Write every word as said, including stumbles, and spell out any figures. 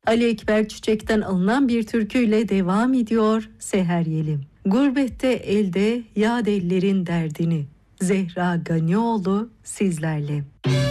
Ali Ekber Çiçek'ten alınan bir türküyle devam ediyor Seher Yeli. Gurbette elde yad ellerin derdini. Zehra Ganioğlu sizlerle.